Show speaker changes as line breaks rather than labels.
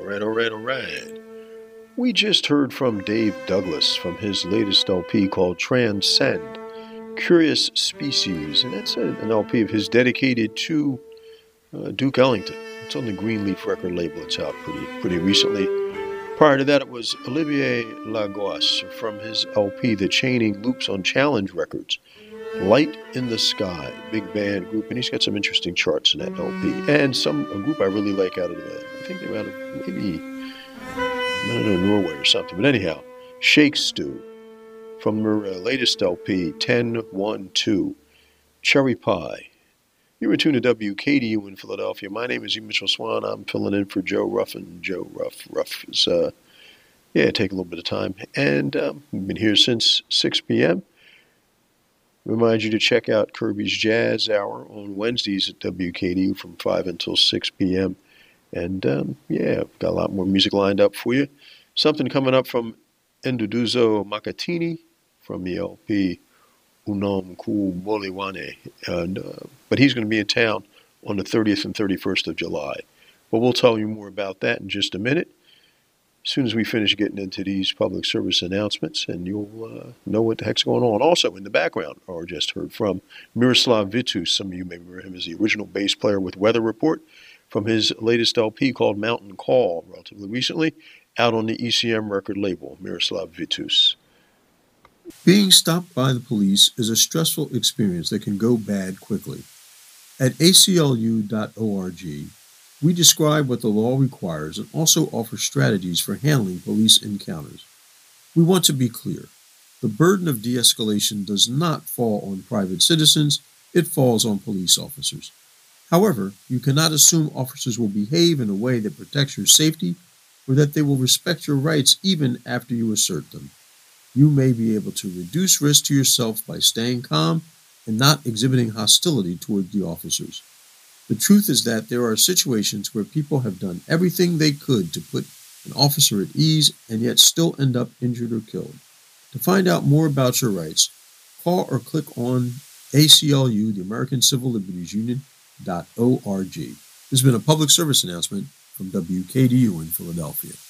All right. We just heard from Dave Douglas from his latest LP called Transcend, Curious Species, and that's an LP of his dedicated to Duke Ellington. It's on the Greenleaf record label. It's out pretty recently. Prior to that, it was Olivier Lagos from his LP, The Chaining Loops on Challenge Records. Light in the Sky, big band group, and he's got some interesting charts in that LP. And a group I really like out of, I think they're out of maybe, I don't know, Norway or something. But anyhow, Shake Stew from their latest LP, 10-1-2, Cherry Pie. You're in tune to WKDU in Philadelphia. My name is E. Mitchell Swan. I'm filling in for Joe Ruff, and Joe Ruff is, take a little bit of time. And we've been here since 6 p.m. Remind you to check out Kirby's Jazz Hour on Wednesdays at WKDU from 5 until 6 p.m. And, got a lot more music lined up for you. Something coming up from Nduduzo Makatini from the LP Unam Ku Boliwane. But he's going to be in town on the 30th and 31st of July. But we'll tell you more about that in just a minute. As soon as we finish getting into these public service announcements, and you'll know what the heck's going on. Also, in the background, or just heard from Miroslav Vitus. Some of you may remember him as the original bass player with Weather Report from his latest LP called Mountain Call, relatively recently, out on the ECM record label, Miroslav Vitus.
Being stopped by the police is a stressful experience that can go bad quickly. At aclu.org, we describe what the law requires and also offer strategies for handling police encounters. We want to be clear. The burden of de-escalation does not fall on private citizens, it falls on police officers. However, you cannot assume officers will behave in a way that protects your safety or that they will respect your rights even after you assert them. You may be able to reduce risk to yourself by staying calm and not exhibiting hostility toward the officers. The truth is that there are situations where people have done everything they could to put an officer at ease and yet still end up injured or killed. To find out more about your rights, call or click on ACLU, the American Civil Liberties Union.org. This has been a public service announcement from WKDU in Philadelphia.